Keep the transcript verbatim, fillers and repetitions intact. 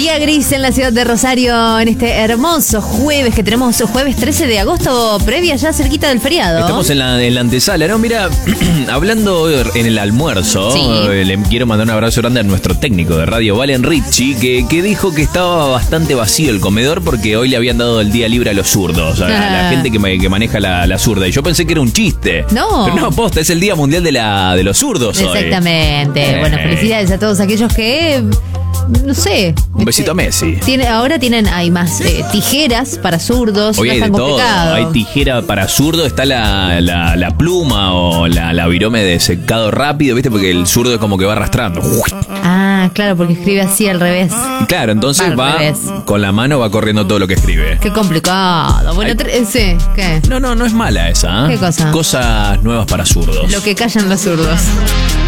Día gris en la ciudad de Rosario en este hermoso jueves que tenemos, jueves trece de agosto, previa ya cerquita del feriado. Estamos en la, en la antesala, ¿no? Mira, hablando en el almuerzo, sí. le quiero mandar un abrazo grande a nuestro técnico de radio, Valen Ricci, que, que dijo que estaba bastante vacío el comedor porque hoy le habían dado el día libre a los zurdos, a la, Ah. la gente que, me, que maneja la, la zurda. Y yo pensé que era un chiste. No. Pero no, posta, es el Día Mundial de, la, de los Zurdos hoy. Exactamente. Eh. Bueno, felicidades a todos aquellos que, no sé. Un besito a Messi. Tiene, ahora tienen, hay más eh, tijeras para zurdos. Hoy no hay es de tan todo, complicado. hay tijera para zurdo, está la, la, la pluma o la, la virome de secado rápido, ¿viste? Porque el zurdo es como que va arrastrando. Ah, claro, porque escribe así al revés. Claro, entonces Al va revés. con la mano, va corriendo todo lo que escribe. Qué complicado. Bueno, Ay. tre- sí, ¿qué? No, no, no es mala esa, ¿eh? ¿Qué cosa? Cosas nuevas para zurdos. Lo que callan los zurdos.